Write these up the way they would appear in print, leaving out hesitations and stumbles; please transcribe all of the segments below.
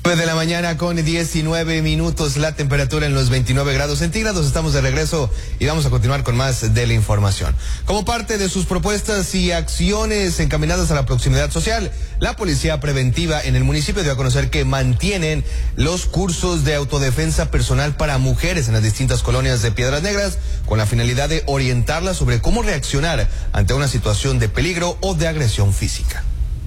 9 de la mañana con 19 minutos, la temperatura en los 29 grados centígrados. Estamos de regreso y vamos a continuar con más de la información. Como parte de sus propuestas y acciones encaminadas a la proximidad social, la Policía Preventiva en el municipio dio a conocer que mantienen los cursos de autodefensa personal para mujeres en las distintas colonias de Piedras Negras, con la finalidad de orientarlas sobre cómo reaccionar ante una situación de peligro o de agresión física.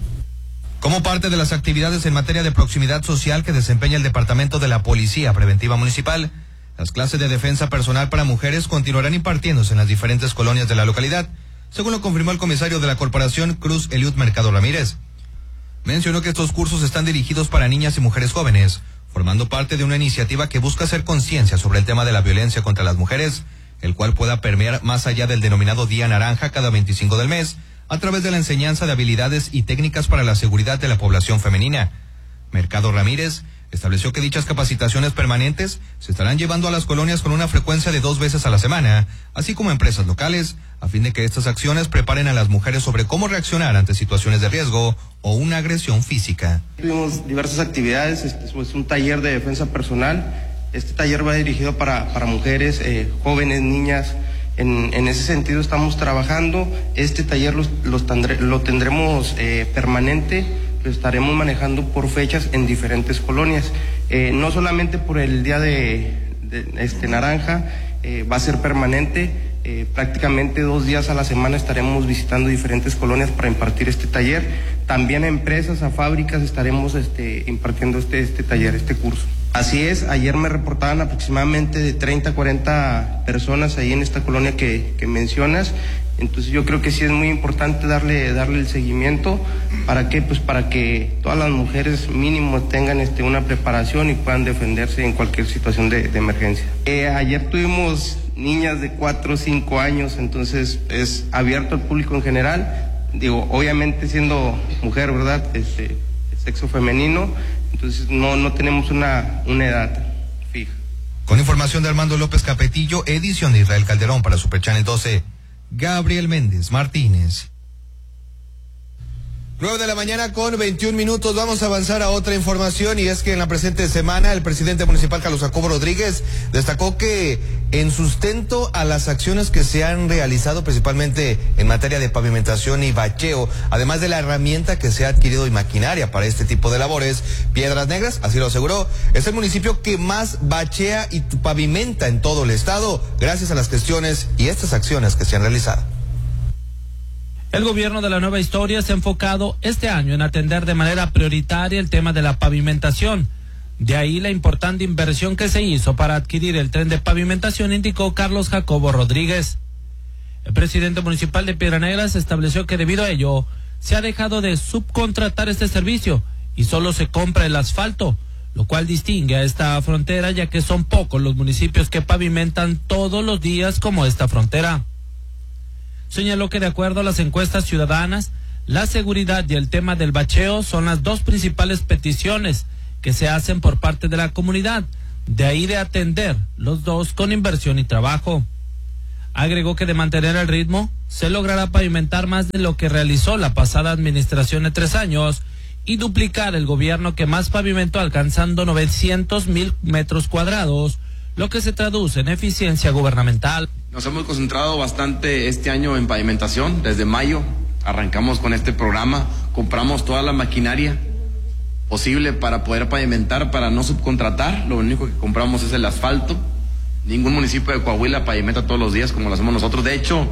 Como parte de las actividades en materia de proximidad social que desempeña el Departamento de la Policía Preventiva Municipal, las clases de defensa personal para mujeres continuarán impartiéndose en las diferentes colonias de la localidad, según lo confirmó el comisario de la Corporación, Cruz Eliud Mercado Ramírez. Mencionó que estos cursos están dirigidos para niñas y mujeres jóvenes, formando parte de una iniciativa que busca hacer conciencia sobre el tema de la violencia contra las mujeres, el cual pueda permear más allá del denominado Día Naranja cada 25 del mes, a través de la enseñanza de habilidades y técnicas para la seguridad de la población femenina. Mercado Ramírez estableció que dichas capacitaciones permanentes se estarán llevando a las colonias con una frecuencia de 2 veces a la semana, así como a empresas locales, a fin de que estas acciones preparen a las mujeres sobre cómo reaccionar ante situaciones de riesgo o una agresión física. Tuvimos diversas actividades, es un taller de defensa personal. Este taller va dirigido para mujeres, jóvenes, niñas. En ese sentido estamos trabajando. Este taller lo tendremos permanente, lo estaremos manejando por fechas en diferentes colonias. No solamente por el día de Naranja, va a ser permanente. Prácticamente 2 días a la semana estaremos visitando diferentes colonias para impartir este taller. También a empresas, a fábricas estaremos impartiendo este taller, este curso. Así es, ayer me reportaban aproximadamente de 30 a 40 personas ahí en esta colonia que mencionas. Entonces yo creo que sí es muy importante darle el seguimiento. ¿Para qué? Pues para que todas las mujeres mínimo tengan una preparación y puedan defenderse en cualquier situación de emergencia. Ayer tuvimos niñas de 4 o 5 años, entonces es abierto al público en general. Digo, obviamente siendo mujer, ¿verdad? Sexo femenino, entonces no tenemos una edad fija. Con información de Armando López Capetillo, edición de Israel Calderón para Super Channel 12, Gabriel Méndez Martínez. 9 de la mañana con 21 minutos, vamos a avanzar a otra información, y es que en la presente semana el presidente municipal Carlos Jacobo Rodríguez destacó que en sustento a las acciones que se han realizado principalmente en materia de pavimentación y bacheo, además de la herramienta que se ha adquirido y maquinaria para este tipo de labores, Piedras Negras, así lo aseguró, es el municipio que más bachea y pavimenta en todo el estado, gracias a las gestiones y estas acciones que se han realizado. El gobierno de la Nueva Historia se ha enfocado este año en atender de manera prioritaria el tema de la pavimentación. De ahí la importante inversión que se hizo para adquirir el tren de pavimentación, indicó Carlos Jacobo Rodríguez. El presidente municipal de Piedras Negras estableció que debido a ello se ha dejado de subcontratar este servicio y solo se compra el asfalto, lo cual distingue a esta frontera, ya que son pocos los municipios que pavimentan todos los días como esta frontera. Señaló que de acuerdo a las encuestas ciudadanas, la seguridad y el tema del bacheo son las 2 principales peticiones que se hacen por parte de la comunidad, de ahí de atender los 2 con inversión y trabajo. Agregó que de mantener el ritmo, se logrará pavimentar más de lo que realizó la pasada administración de 3 años y duplicar el gobierno que más pavimentó, alcanzando 900,000 metros cuadrados, lo que se traduce en eficiencia gubernamental. Nos hemos concentrado bastante este año en pavimentación. Desde mayo arrancamos con este programa, compramos toda la maquinaria posible para poder pavimentar, para no subcontratar. Lo único que compramos es el asfalto. Ningún municipio de Coahuila pavimenta todos los días como lo hacemos nosotros. De hecho,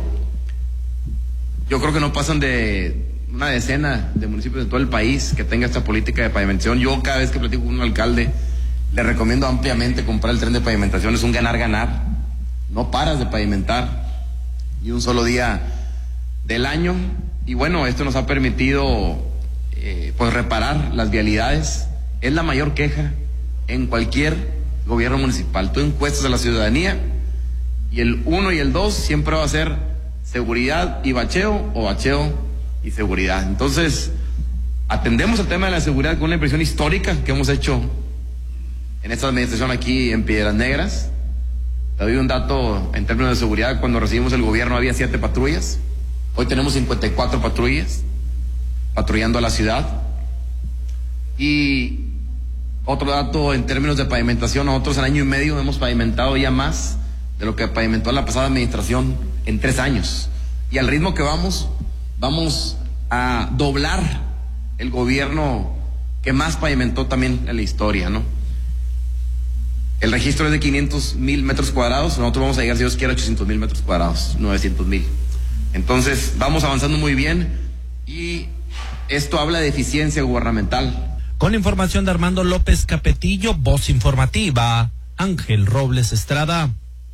yo creo que no pasan de una decena de municipios de todo el país que tenga esta política de pavimentación. Yo cada vez que platico con un alcalde le recomiendo ampliamente comprar el tren de pavimentación. Es un ganar-ganar. No paras de pavimentar ni un solo día del año. Y bueno, esto nos ha permitido pues reparar las vialidades. Es la mayor queja en cualquier gobierno municipal. Tú encuestas a la ciudadanía y el 1 y el 2 siempre va a ser seguridad y bacheo, o bacheo y seguridad. Entonces, atendemos el tema de la seguridad con una inversión histórica que hemos hecho en esta administración aquí en Piedras Negras. Te doy un dato en términos de seguridad. Cuando recibimos el gobierno había 7 patrullas. Hoy tenemos 54 patrullas patrullando la ciudad. Y Otro dato en términos de pavimentación, nosotros en año y medio hemos pavimentado ya más de lo que pavimentó la pasada administración en 3 años. Y al ritmo que vamos a doblar el gobierno que más pavimentó también en la historia, ¿no? El registro es de 500,000 metros cuadrados, nosotros vamos a llegar, si Dios quiere, a 800,000 metros cuadrados, 900,000. Entonces, vamos avanzando muy bien y esto habla de eficiencia gubernamental. Con información de Armando López Capetillo, voz informativa, Ángel Robles Estrada.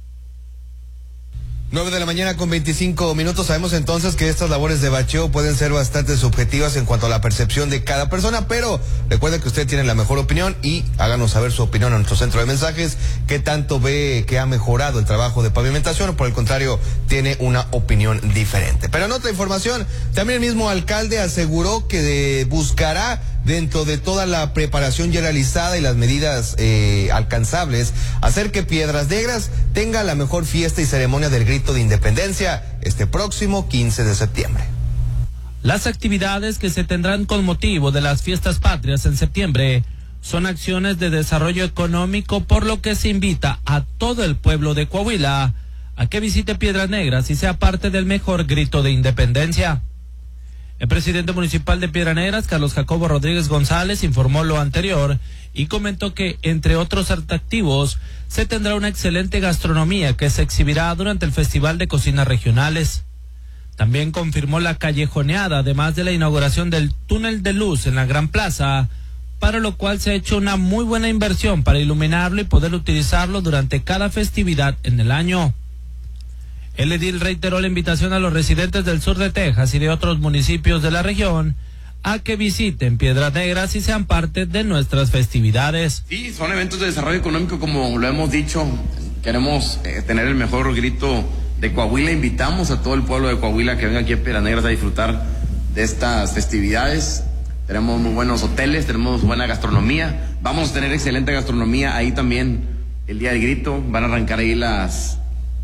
9 de la mañana con 25 minutos. Sabemos entonces que estas labores de bacheo pueden ser bastante subjetivas en cuanto a la percepción de cada persona, pero recuerde que usted tiene la mejor opinión y háganos saber su opinión en nuestro centro de mensajes. ¿Qué tanto ve que ha mejorado el trabajo de pavimentación o por el contrario tiene una opinión diferente? Pero en otra información, también el mismo alcalde aseguró que buscará, dentro de toda la preparación ya realizada y las medidas alcanzables, hacer que Piedras Negras tenga la mejor fiesta y ceremonia del Grito de Independencia este próximo 15 de septiembre. Las actividades que se tendrán con motivo de las fiestas patrias en septiembre son acciones de desarrollo económico, por lo que se invita a todo el pueblo de Coahuila a que visite Piedras Negras y sea parte del mejor Grito de Independencia. El presidente municipal de Piedras Negras, Carlos Jacobo Rodríguez González, informó lo anterior y comentó que, entre otros atractivos, se tendrá una excelente gastronomía que se exhibirá durante el Festival de Cocinas Regionales. También confirmó la callejoneada, además de la inauguración del túnel de luz en la Gran Plaza, para lo cual se ha hecho una muy buena inversión para iluminarlo y poder utilizarlo durante cada festividad en el año. El edil reiteró la invitación a los residentes del sur de Texas y de otros municipios de la región a que visiten Piedras Negras y sean parte de nuestras festividades. Sí, son eventos de desarrollo económico, como lo hemos dicho. Queremos tener el mejor grito de Coahuila. Invitamos a todo el pueblo de Coahuila que venga aquí a Piedras Negras a disfrutar de estas festividades. Tenemos muy buenos hoteles, tenemos buena gastronomía. Vamos a tener excelente gastronomía ahí también el día del grito. Van a arrancar ahí las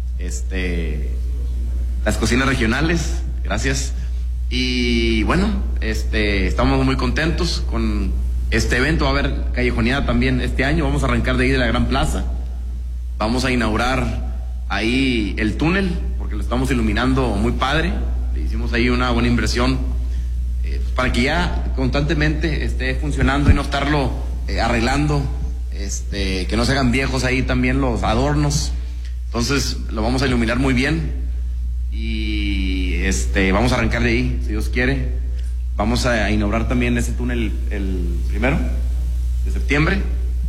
cocinas regionales. Gracias. Y bueno, estamos muy contentos con este evento. Va a haber callejoneada también este año. Vamos a arrancar de ahí de la Gran Plaza. Vamos a inaugurar ahí el túnel, porque lo estamos iluminando muy padre. Le hicimos ahí una buena inversión para que ya constantemente esté funcionando y no estarlo arreglando, que no se hagan viejos ahí también los adornos. Entonces lo vamos a iluminar muy bien y vamos a arrancar de ahí, si Dios quiere. Vamos a inaugurar también ese túnel el 1 de septiembre.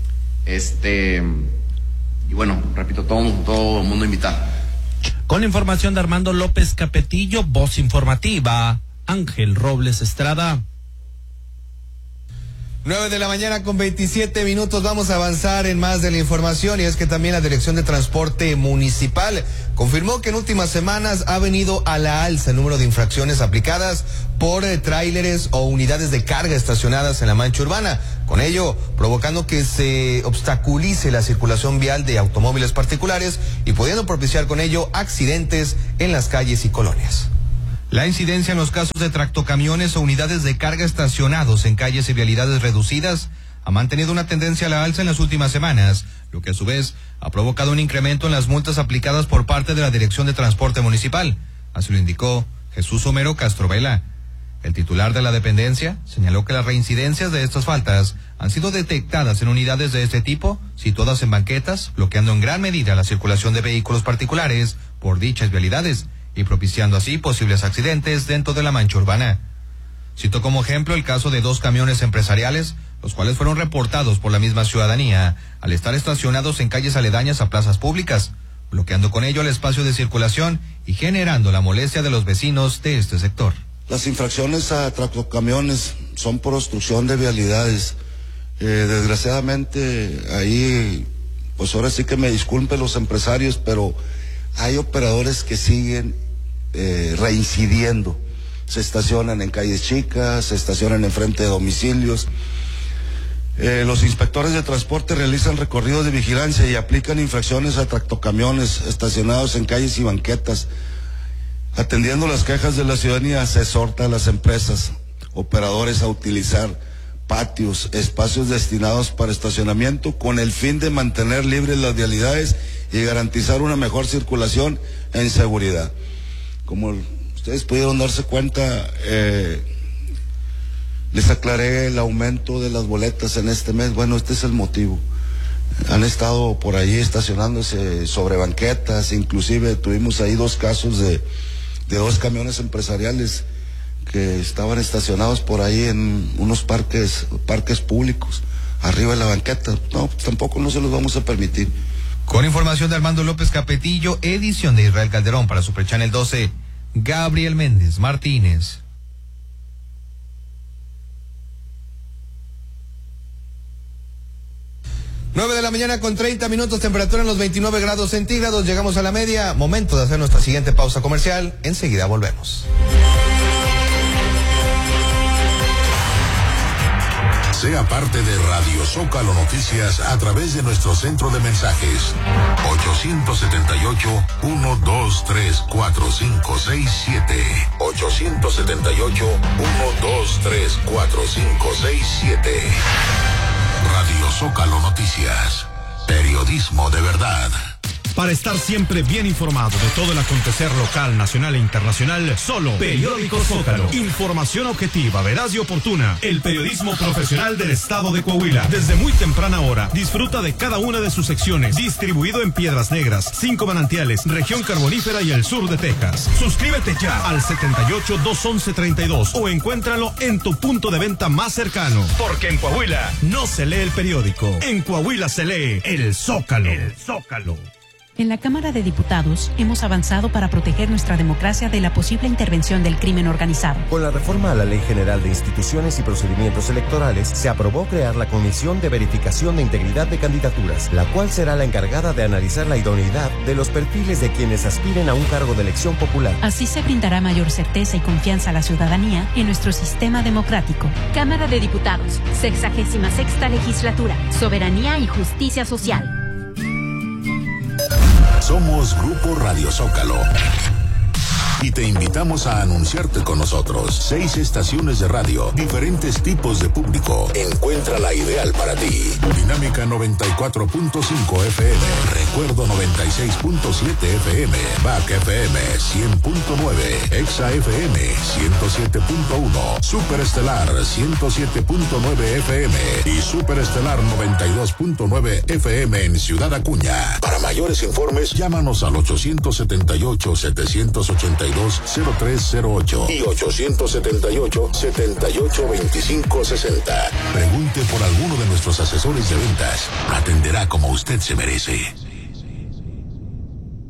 Y bueno, repito, todo el mundo invitado. Con información de Armando López Capetillo, voz informativa, Ángel Robles Estrada. 9 de la mañana con 27 minutos. Vamos a avanzar en más de la información, y es que también la Dirección de Transporte Municipal confirmó que en últimas semanas ha venido a la alza el número de infracciones aplicadas por tráileres o unidades de carga estacionadas en la mancha urbana, con ello provocando que se obstaculice la circulación vial de automóviles particulares y pudiendo propiciar con ello accidentes en las calles y colonias. La incidencia en los casos de tractocamiones o unidades de carga estacionados en calles y vialidades reducidas ha mantenido una tendencia a la alza en las últimas semanas, lo que a su vez ha provocado un incremento en las multas aplicadas por parte de la Dirección de Transporte Municipal. Así lo indicó Jesús Homero Castro Vela. El titular de la dependencia señaló que las reincidencias de estas faltas han sido detectadas en unidades de este tipo, situadas en banquetas, bloqueando en gran medida la circulación de vehículos particulares por dichas vialidades y propiciando así posibles accidentes dentro de la mancha urbana. Citó como ejemplo el caso de 2 camiones empresariales, los cuales fueron reportados por la misma ciudadanía al estar estacionados en calles aledañas a plazas públicas, bloqueando con ello el espacio de circulación y generando la molestia de los vecinos de este sector. Las infracciones a tractocamiones son por obstrucción de vialidades. Desgraciadamente ahí, pues ahora sí que me disculpen los empresarios, pero hay operadores que siguen reincidiendo. Se estacionan en calles chicas, se estacionan enfrente de domicilios. Los inspectores de transporte realizan recorridos de vigilancia y aplican infracciones a tractocamiones estacionados en calles y banquetas. Atendiendo las quejas de la ciudadanía, se exhorta a las empresas operadores a utilizar patios, espacios destinados para estacionamiento, con el fin de mantener libres las vialidades y garantizar una mejor circulación en seguridad. Como ustedes pudieron darse cuenta, les aclaré el aumento de las boletas en este mes. Bueno, este es el motivo. Han estado por ahí estacionándose sobre banquetas, inclusive tuvimos ahí 2 casos de 2 camiones empresariales que estaban estacionados por ahí en unos parques públicos, arriba de la banqueta. No, pues tampoco no se los vamos a permitir. Con información de Armando López Capetillo, edición de Israel Calderón para Super Channel 12, Gabriel Méndez Martínez. 9 de la mañana con 30 minutos, temperatura en los 29 grados centígrados, llegamos a la media, momento de hacer nuestra siguiente pausa comercial, enseguida volvemos. Sea parte de Radio Zócalo Noticias a través de nuestro centro de mensajes 878-123-4567 878-123-4567. Radio Zócalo Noticias, periodismo de verdad. Para estar siempre bien informado de todo el acontecer local, nacional e internacional, solo Periódico Zócalo. Información objetiva, veraz y oportuna. El periodismo profesional del estado de Coahuila. Desde muy temprana hora, disfruta de cada una de sus secciones. Distribuido en Piedras Negras, 5 Manantiales, región carbonífera y el sur de Texas. Suscríbete ya al 78-211-32 o encuéntralo en tu punto de venta más cercano. Porque en Coahuila no se lee el periódico. En Coahuila se lee el Zócalo. El Zócalo. En la Cámara de Diputados hemos avanzado para proteger nuestra democracia de la posible intervención del crimen organizado. Con la reforma a la Ley General de Instituciones y Procedimientos Electorales, se aprobó crear la Comisión de Verificación de Integridad de Candidaturas, la cual será la encargada de analizar la idoneidad de los perfiles de quienes aspiren a un cargo de elección popular. Así se brindará mayor certeza y confianza a la ciudadanía en nuestro sistema democrático. Cámara de Diputados, 66ª Legislatura, Soberanía y Justicia Social. Somos Grupo Radio Zócalo y te invitamos a anunciarte con nosotros. 6 estaciones de radio, diferentes tipos de público. Encuentra la ideal para ti. Dinámica 94.5 FM, Recuerdo 96.7 FM, BAC FM 100.9, Exa FM 107.1, Superestelar 107.9 FM y Superestelar 92.9 FM en Ciudad Acuña. Para mayores informes, llámanos al 878-782-0308 y 878-782560. Pregunte por alguno de nuestros asesores de ventas. Atenderá como usted se merece.